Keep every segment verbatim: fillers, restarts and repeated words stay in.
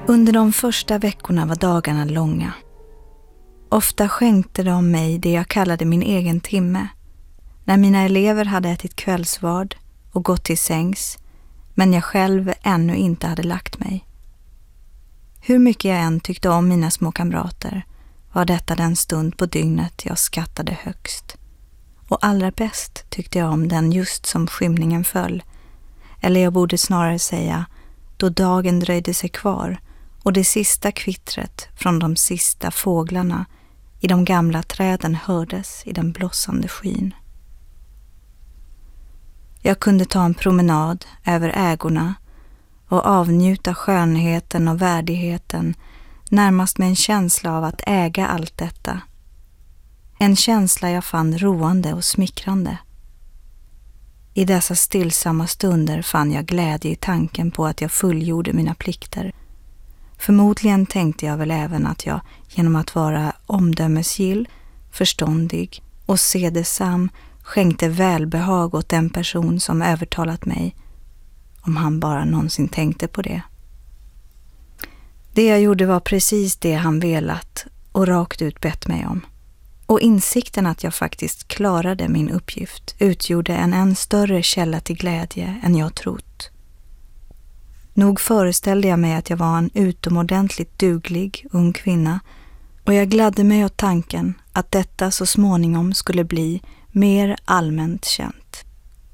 Under de första veckorna var dagarna långa. Ofta skänkte de mig det jag kallade min egen timme, när mina elever hade ätit kvällsvard och gått till sängs, men jag själv ännu inte hade lagt mig. Hur mycket jag än tyckte om mina små kamrater var detta den stund på dygnet jag skattade högst. Och allra bäst tyckte jag om den just som skymningen föll, eller jag borde snarare säga då dagen dröjde sig kvar och det sista kvittret från de sista fåglarna i de gamla träden hördes i den blossande skyn. Jag kunde ta en promenad över ägorna och avnjuta skönheten och värdigheten, närmast med en känsla av att äga allt detta. En känsla jag fann roande och smickrande. I dessa stillsamma stunder fann jag glädje i tanken på att jag fullgjorde mina plikter. Förmodligen tänkte jag väl även att jag genom att vara omdömesgill, förståndig och sedesam skänkte välbehag åt den person som övertalat mig, om han bara någonsin tänkte på det. Det jag gjorde var precis det han velat och rakt ut bett mig om. Och insikten att jag faktiskt klarade min uppgift utgjorde en än större källa till glädje än jag trott. Nog föreställde jag mig att jag var en utomordentligt duglig ung kvinna, och jag gladde mig åt tanken att detta så småningom skulle bli mer allmänt känt.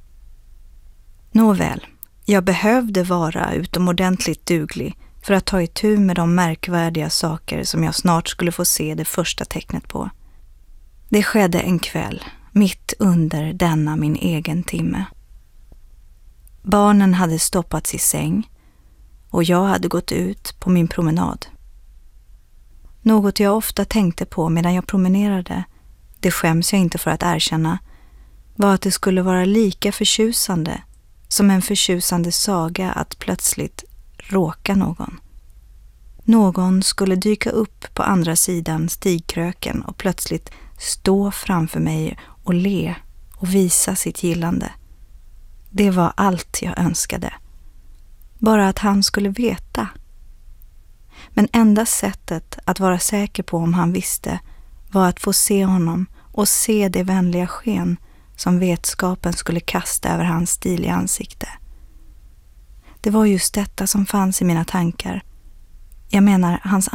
Nåväl, jag behövde vara utomordentligt duglig för att ta itu med de märkvärdiga saker som jag snart skulle få se det första tecknet på. Det skedde en kväll, mitt under denna min egen timme. Barnen hade stoppats i säng och jag hade gått ut på min promenad. Något jag ofta tänkte på medan jag promenerade, det skäms jag inte för att erkänna, var att det skulle vara lika förtjusande som en förtjusande saga att plötsligt råka någon. Någon skulle dyka upp på andra sidan stigkröken och plötsligt stå framför mig och le och visa sitt gillande. Det var allt jag önskade. Bara att han skulle veta. Men enda sättet att vara säker på om han visste var att få se honom och se det vänliga sken som vetskapen skulle kasta över hans stiliga ansikte. Det var just detta som fanns i mina tankar. Jag menar hans